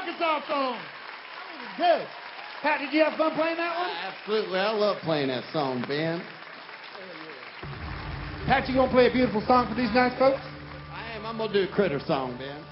Arkansas song. Good. Pat, did you have fun playing that one? Absolutely. I love playing that song, Ben. Pat, you gonna play a beautiful song for these nice folks? I am. I'm going to do a critter song, Ben.